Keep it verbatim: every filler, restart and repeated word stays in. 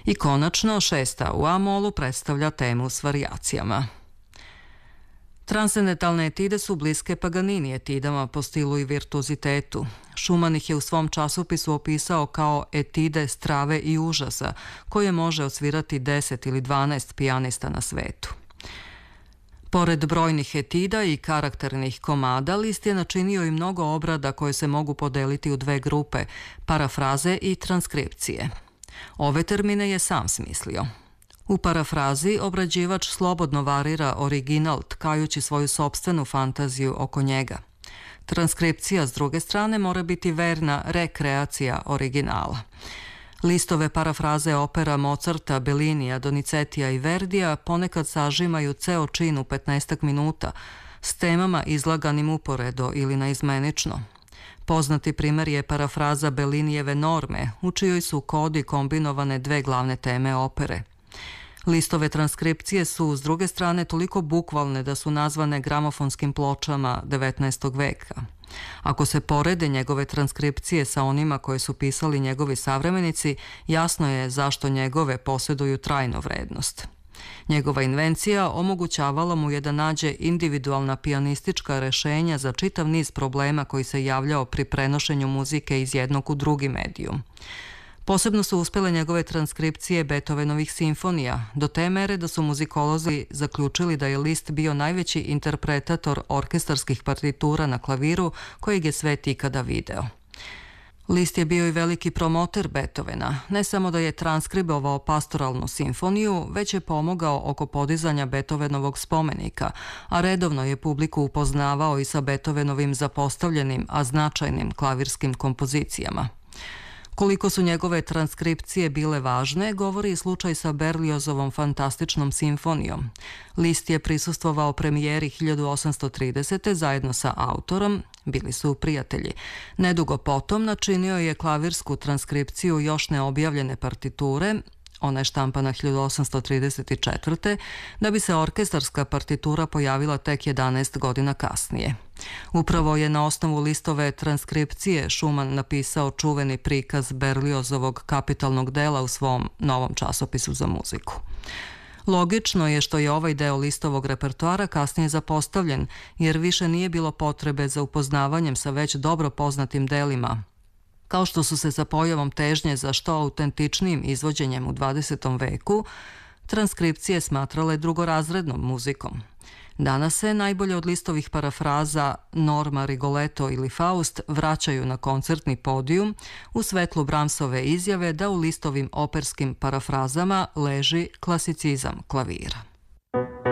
I konačno, šesta u A-molu predstavlja temu s varijacijama. Transcendentalne etide su bliske Paganini etidama po stilu i virtuozitetu. Schumann ih je u svom časopisu opisao kao etide strave i užasa, koje može odsvirati deset ili dvanaest pijanista na svetu. Pored brojnih etida i karakternih komada, Liszt je načinio i mnogo obrada koje se mogu podeliti u dve grupe, parafraze i transkripcije. Ove termine je sam smislio. U parafrazi obrađivač slobodno varira original, tkajući svoju sopstvenu fantaziju oko njega. Transkripcija, s druge strane, mora biti verna rekreacija originala. Listove parafraze opera Mozarta, Bellinija, Donizetija i Verdija ponekad sažimaju ceo čin u petnaestak minuta, s temama izlaganim uporedo ili naizmenično. Poznati primer je parafraza Bellinijeve Norme, u čijoj su kodi kombinovane dve glavne teme opere. Listove transkripcije su, s druge strane, toliko bukvalne da su nazvane gramofonskim pločama devetnaestog veka. Ako se porede njegove transkripcije sa onima koje su pisali njegovi savremenici, jasno je zašto njegove posjeduju trajnu vrednost. Njegova invencija omogućavala mu je da nađe individualna pijanistička rešenja za čitav niz problema koji se javljao pri prenošenju muzike iz jednog u drugi medijum. Posebno su uspjele njegove transkripcije Beethovenovih simfonija, do te mere da su muzikolozi zaključili da je Liszt bio najveći interpretator orkestarskih partitura na klaviru kojeg je svet ikada video. Liszt je bio i veliki promoter Beethovena, ne samo da je transkribovao pastoralnu simfoniju, već je pomogao oko podizanja Beethovenovog spomenika, a redovno je publiku upoznavao i sa Beethovenovim zapostavljenim, a značajnim klavirskim kompozicijama. Koliko su njegove transkripcije bile važne, govori i slučaj sa Berliozovom fantastičnom simfonijom. Liszt je prisustvovao premijeri hiljadu osamsto tridesete zajedno sa autorom, bili su prijatelji. Nedugo potom načinio je klavirsku transkripciju još neobjavljene partiture, ona je štampana hiljadu osamsto trideset četvrte da bi se orkestarska partitura pojavila tek jedanaest godina kasnije. Upravo je na osnovu Lisztove transkripcije Schumann napisao čuveni prikaz Berliozovog kapitalnog dela u svom novom časopisu za muziku. Logično je što je ovaj deo Lisztovog repertoara kasnije zapostavljen, jer više nije bilo potrebe za upoznavanjem sa već dobro poznatim delima, kao što su se sa pojavom težnje za što autentičnijim izvođenjem u dvadesetom veku, transkripcije smatrale drugorazrednom muzikom. Danas se najbolje od Lisztovih parafraza Norma, Rigoletto ili Faust vraćaju na koncertni podijum u svetlu Brahmsove izjave da u Lisztovim operskim parafrazama leži klasicizam klavira.